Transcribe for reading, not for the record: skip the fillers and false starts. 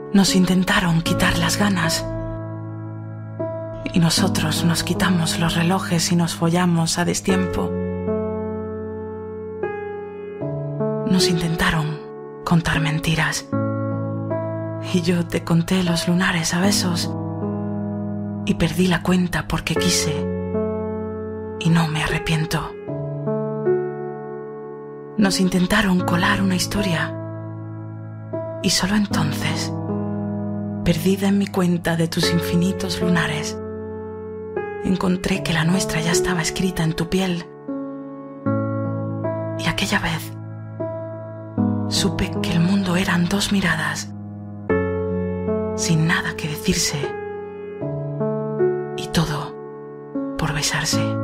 Nos intentaron quitar las ganas y nosotros nos quitamos los relojes y nos follamos a destiempo. Nos intentaron contar mentiras y yo te conté los lunares a besos y perdí la cuenta porque quise y no me arrepiento. Nos intentaron colar una historia y solo entonces, perdida en mi cuenta de tus infinitos lunares, encontré que la nuestra ya estaba escrita en tu piel. Y aquella vez supe que el mundo eran dos miradas, sin nada que decirse, y todo por besarse.